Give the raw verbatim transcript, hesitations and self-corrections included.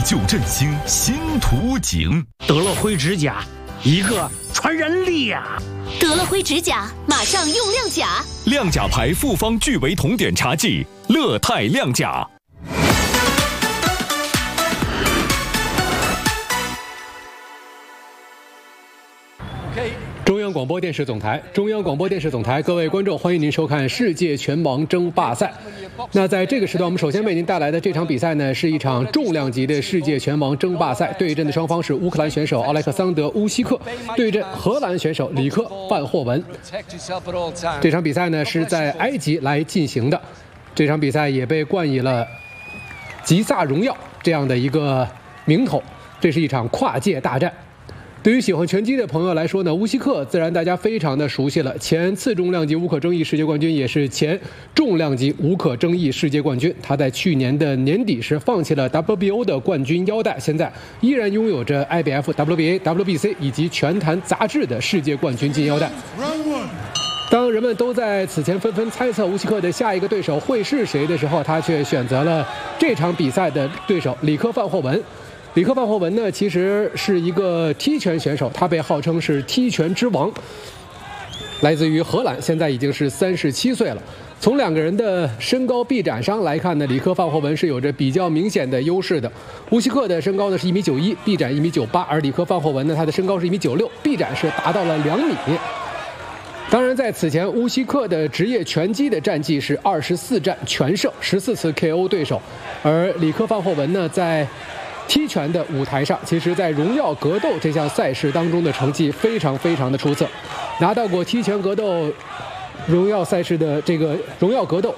旧振兴新图景。 德乐辉指甲，一个传人力呀！ 德乐辉指甲，马上用亮甲。 亮甲牌复方聚维酮碘茶剂，乐泰亮甲。 中央广播电视总台，中央广播电视总台，各位观众，欢迎您收看世界拳王争霸赛。那在这个时段，我们首先为您带来的这场比赛呢，是一场重量级的世界拳王争霸赛。对阵的双方是乌克兰选手奥莱克桑德·乌西克对阵荷兰选手里克·范霍文。这场比赛呢是在埃及来进行的，这场比赛也被冠以了“吉萨荣耀”这样的一个名头。这是一场跨界大战。对于喜欢拳击的朋友来说呢，乌西克自然大家非常的熟悉了，前次重量级无可争议世界冠军，也是前重量级无可争议世界冠军。他在去年的年底时放弃了 W B O 的冠军腰带，现在依然拥有着 I B F、W B A、W B C 以及拳坛杂志的世界冠军金腰带。当人们都在此前纷纷猜测乌西克的下一个对手会是谁的时候，他却选择了这场比赛的对手里克·范霍文。里克·范霍文呢，其实是一个踢拳选手，他被号称是踢拳之王，来自于荷兰，现在已经是三十七岁了。从两个人的身高臂展上来看呢，里克·范霍文是有着比较明显的优势的。乌西克的身高呢是一米九一，臂展一米九八，而里克·范霍文呢，他的身高是一米九六，臂展是达到了两米。当然，在此前，乌西克的职业拳击的战绩是二十四战全胜，十四次 K O 对手，而里克·范霍文呢，在踢拳的舞台上，其实在荣耀格斗这项赛事当中的成绩非常非常的出色，拿到过踢拳格斗荣耀赛事的这个荣耀格斗